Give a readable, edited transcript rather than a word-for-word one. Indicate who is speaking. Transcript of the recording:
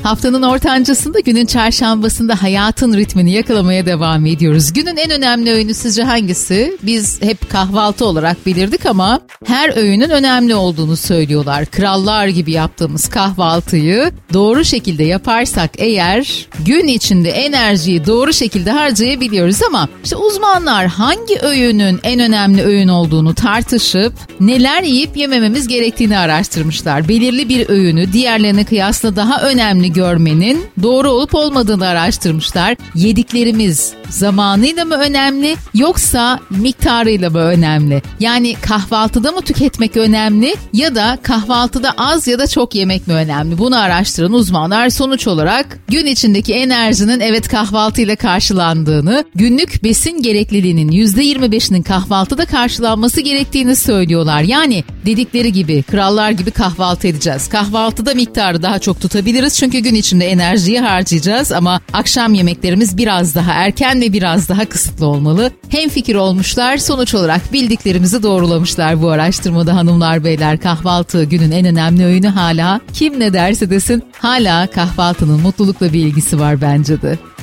Speaker 1: Haftanın ortancasında, günün çarşambasında hayatın ritmini yakalamaya devam ediyoruz. Günün en önemli öğünü sizce hangisi? Biz hep kahvaltı olarak bilirdik ama her öğünün önemli olduğunu söylüyorlar. Krallar gibi yaptığımız kahvaltıyı doğru şekilde yaparsak eğer gün içinde enerjiyi doğru şekilde harcayabiliyoruz ama işte uzmanlar hangi öğünün en önemli öğün olduğunu tartışıp neler yiyip yemememiz gerektiğini araştırmışlar. Belirli bir öğünü diğerlerine kıyasla daha önemli görmenin doğru olup olmadığını araştırmışlar. Yediklerimiz zamanıyla mı önemli yoksa miktarıyla mı önemli? Yani kahvaltıda mı tüketmek önemli ya da kahvaltıda az ya da çok yemek mi önemli? Bunu araştıran uzmanlar sonuç olarak gün içindeki enerjinin evet kahvaltıyla karşılandığını, günlük besin gerekliliğinin %25'inin kahvaltıda karşılanması gerektiğini söylüyorlar. Yani dedikleri gibi krallar gibi kahvaltı edeceğiz. Kahvaltıda miktarı daha çok tutabiliriz çünkü gün içinde enerjiyi harcayacağız ama akşam yemeklerimiz biraz daha erken ve biraz daha kısıtlı olmalı. Hemfikir olmuşlar, sonuç olarak bildiklerimizi doğrulamışlar bu araştırmada hanımlar beyler. Kahvaltı günün en önemli öğünü hala, kim ne derse desin hala kahvaltının mutlulukla bir ilgisi var bence de.